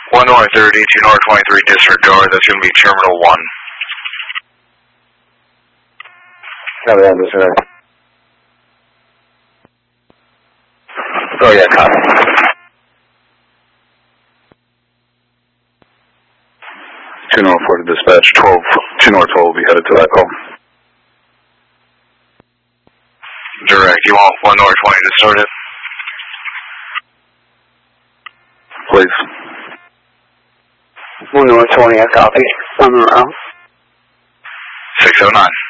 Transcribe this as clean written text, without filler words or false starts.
1 north 30, 2 north 23, disregard. That's going to be terminal 1. Copy that, disregard. Oh yeah, copy. 2 north 4 to dispatch, 2 north 12 will be headed to that call. Direct, you want 1 north 20 to start it? Please. 1 north 20, I copy. On the route. 609.